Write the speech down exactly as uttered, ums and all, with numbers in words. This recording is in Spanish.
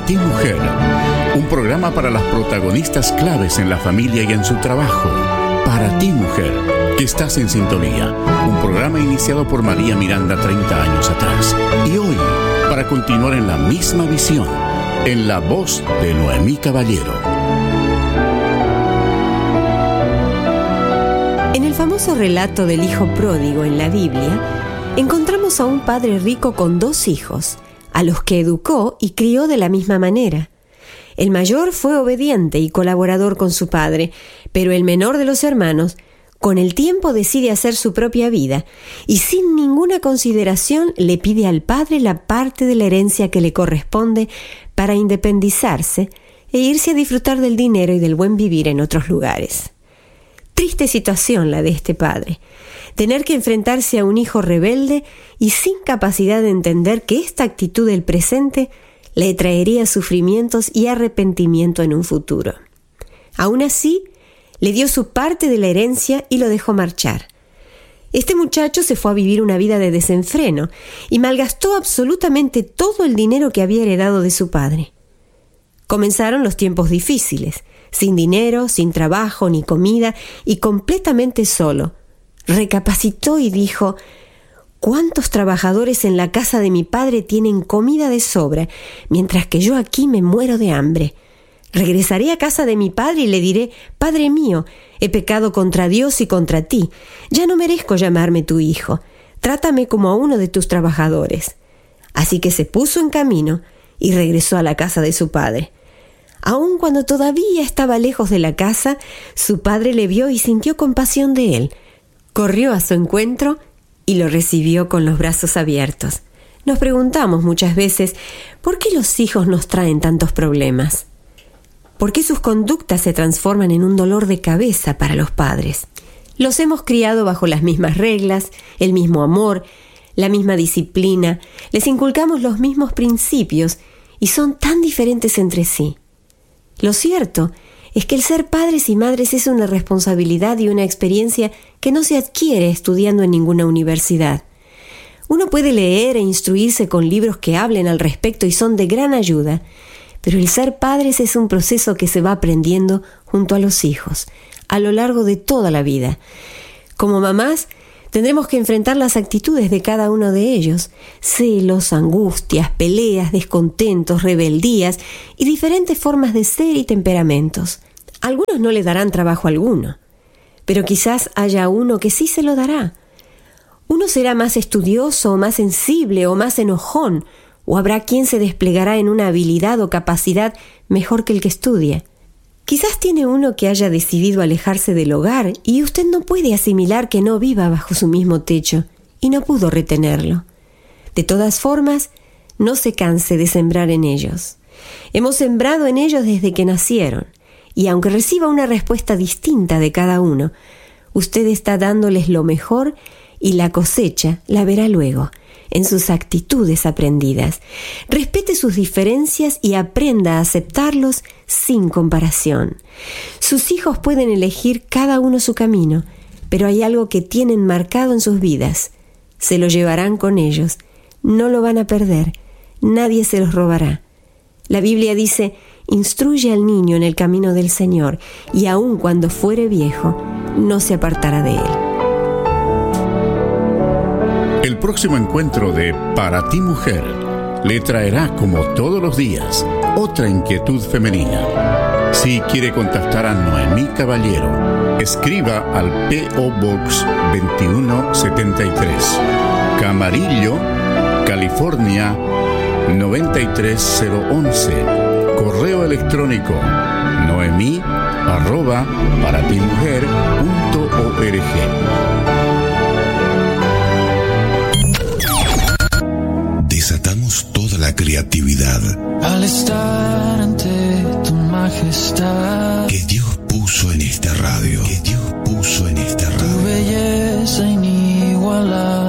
Para ti, mujer, un programa para las protagonistas claves en la familia y en su trabajo. Para ti, mujer, que estás en sintonía. Un programa iniciado por María Miranda treinta años atrás. Y hoy, para continuar en la misma visión, en la voz de Noemí Caballero. En el famoso relato del hijo pródigo en la Biblia, encontramos a un padre rico con dos hijos, a los que educó y crió de la misma manera. El mayor fue obediente y colaborador con su padre, pero el menor de los hermanos, con el tiempo decide hacer su propia vida y sin ninguna consideración le pide al padre la parte de la herencia que le corresponde para independizarse e irse a disfrutar del dinero y del buen vivir en otros lugares. Triste situación la de este padre, tener que enfrentarse a un hijo rebelde y sin capacidad de entender que esta actitud del presente le traería sufrimientos y arrepentimiento en un futuro. Aún así, le dio su parte de la herencia y lo dejó marchar. Este muchacho se fue a vivir una vida de desenfreno y malgastó absolutamente todo el dinero que había heredado de su padre. Comenzaron los tiempos difíciles, sin dinero, sin trabajo ni comida y completamente solo. Recapacitó y dijo: ¿cuántos trabajadores en la casa de mi padre tienen comida de sobra, mientras que yo aquí me muero de hambre? Regresaré a casa de mi padre y le diré: Padre mío, he pecado contra Dios y contra ti. Ya no merezco llamarme tu hijo. Trátame como a uno de tus trabajadores. Así que se puso en camino y regresó a la casa de su padre. Aun cuando todavía estaba lejos de la casa, su padre le vio y sintió compasión de él. Corrió a su encuentro y lo recibió con los brazos abiertos. Nos preguntamos muchas veces, ¿por qué los hijos nos traen tantos problemas? ¿Por qué sus conductas se transforman en un dolor de cabeza para los padres? Los hemos criado bajo las mismas reglas, el mismo amor, la misma disciplina, les inculcamos los mismos principios y son tan diferentes entre sí. Lo cierto es que el ser padres y madres es una responsabilidad y una experiencia que no se adquiere estudiando en ninguna universidad. Uno puede leer e instruirse con libros que hablen al respecto y son de gran ayuda, pero el ser padres es un proceso que se va aprendiendo junto a los hijos, a lo largo de toda la vida. Como mamás, tendremos que enfrentar las actitudes de cada uno de ellos: celos, angustias, peleas, descontentos, rebeldías y diferentes formas de ser y temperamentos. Algunos no le darán trabajo alguno, pero quizás haya uno que sí se lo dará. Uno será más estudioso o más sensible o más enojón, o habrá quien se desplegará en una habilidad o capacidad mejor que el que estudia. Quizás tiene uno que haya decidido alejarse del hogar y usted no puede asimilar que no viva bajo su mismo techo y no pudo retenerlo. De todas formas, no se canse de sembrar en ellos. Hemos sembrado en ellos desde que nacieron y aunque reciba una respuesta distinta de cada uno, usted está dándoles lo mejor y la cosecha la verá luego en sus actitudes aprendidas. Respete sus diferencias y aprenda a aceptarlos sin comparación. Sus hijos pueden elegir cada uno su camino, pero hay algo que tienen marcado en sus vidas. Se lo llevarán con ellos, no lo van a perder, nadie se los robará. La Biblia dice: instruye al niño en el camino del Señor, y aun cuando fuere viejo, no se apartará de él. El próximo encuentro de Para ti, mujer le traerá, como todos los días, otra inquietud femenina. Si quiere contactar a Noemí Caballero, escriba al P O Box veintiuno setenta y tres, Camarillo, California noventa y tres cero once. Correo electrónico noemí arroba paratimujer punto org. Desatamos toda la creatividad al estar ante tu majestad que Dios puso en esta radio, que Dios puso en esta radio. Tu belleza inigualable